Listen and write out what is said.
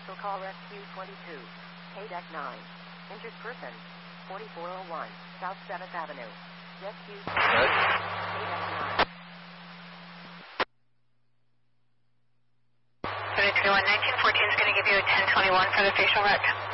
Special call Rescue 22. K-Deck 9. Injured person. 4401 South 7th Avenue. Rescue 22. K-Deck 9. 331914 is going to give you a 1021 for the facial wreck.